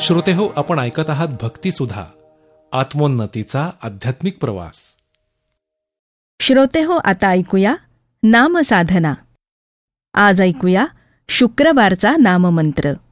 श्रोतेहो, आपण ऐकत आहात भक्तिसुधा, आत्मोन्नतीचा आध्यात्मिक प्रवास. श्रोतेहो, आता ऐकूया नामसाधना. आज ऐकूया शुक्रवारचा नाममंत्र.